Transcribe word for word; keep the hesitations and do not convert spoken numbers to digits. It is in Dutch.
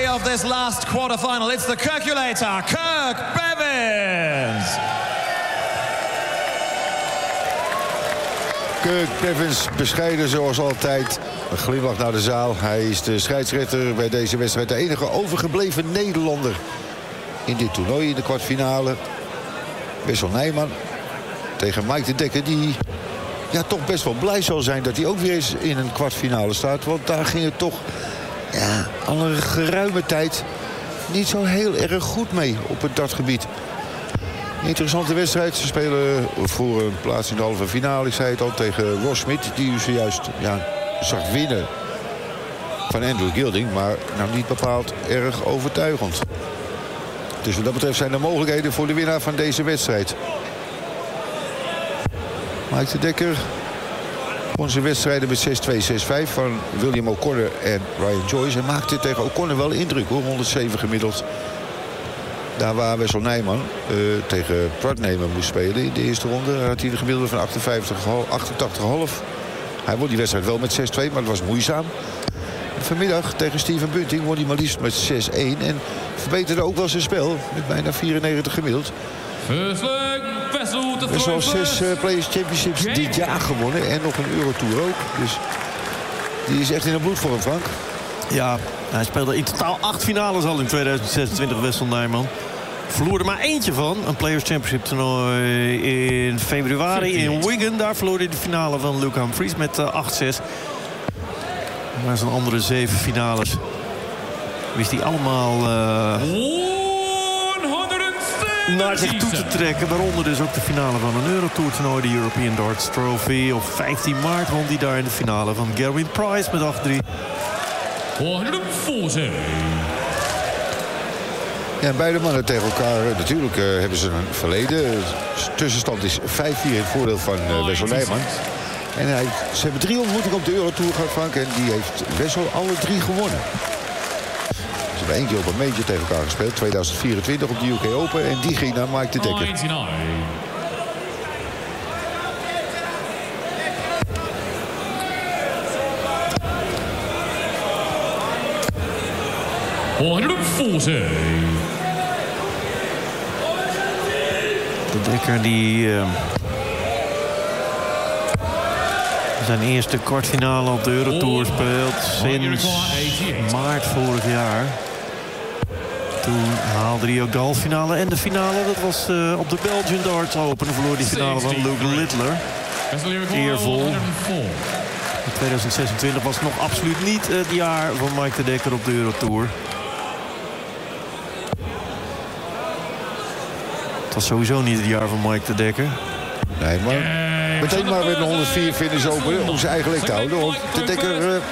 of this last quarterfinal. It's the calculator, Kirk Bevins. Kirk Bevins, bescheiden zoals altijd. Een glimlach naar de zaal. Hij is de scheidsrechter bij deze wedstrijd. De enige overgebleven Nederlander in dit toernooi in de kwartfinale. Wessel Nijman tegen Mike de Dekker, die ja, toch best wel blij zal zijn dat hij ook weer eens in een kwartfinale staat. Want daar ging het toch ja, al een geruime tijd niet zo heel erg goed mee op het dartgebied. Interessante wedstrijd. Ze spelen voor een plaats in de halve finale. Ik zei het al, tegen Ross Smith, die u zojuist ja, zag winnen van Andrew Gilding. Maar nou niet bepaald erg overtuigend. Dus wat dat betreft zijn er mogelijkheden voor de winnaar van deze wedstrijd. Mike de Dekker won zijn wedstrijden met zes twee, zes vijf van William O'Connor en Ryan Joyce. En maakte tegen O'Connor wel indruk hoor, honderdzeven gemiddeld. Daar waar Wessel Nijman uh, tegen Pratnemer moest spelen in de eerste ronde, had hij de gemiddelde van achtenvijftig, achtentachtig komma vijf. Hij won die wedstrijd wel met zes twee, maar het was moeizaam. En vanmiddag tegen Steven Bunting won hij maar liefst met zes één. En verbeterde ook wel zijn spel met bijna vierennegentig gemiddeld. Wessel heeft zes uh, Players Championships dit jaar gewonnen. En nog een Eurotour ook. Dus die is echt in een bloedvorm, Frank. Ja, hij speelde in totaal acht finales al in tweeduizend zesentwintig, Wessel Nijman. Verloor er maar eentje van. Een Players Championship toernooi in februari in Wigan. Daar verloor hij de finale van Luke Humphries met uh, acht zes. Maar zijn andere zeven finales wist hij allemaal uh, naar zich toe te trekken. Waaronder dus ook de finale van een Eurotour toernooi, de European Darts Trophy. Op vijftien maart won hij daar in de finale van Gerwin Price met acht drie. Ja, beide mannen tegen elkaar. Natuurlijk uh, hebben ze een verleden. De tussenstand is vijf vier in het voordeel van uh, Wessel Nijman. En hij, ze hebben drie ontmoetingen op de Eurotour gehad, Frank. En die heeft Wessel alle drie gewonnen. Ze hebben één keer op een major tegen elkaar gespeeld. tweeduizend vierentwintig op de U K Open. En die ging naar Mike de Dekker. De Dekker die uh, zijn eerste kwartfinale op de Eurotour speelt sinds maart vorig jaar. Toen haalde hij ook de halve finale en de finale. Dat was uh, op de Belgian Darts Open. Dan verloor die finale van Luke Littler. Eervol. In tweeduizend zesentwintig was het nog absoluut niet het jaar van Mike de Dekker op de Eurotour. Het was sowieso niet het jaar van Mike de Dekker. Nee, maar meteen maar met een honderdvier finish open om zijn eigen leg te houden. Want de Dekker uh,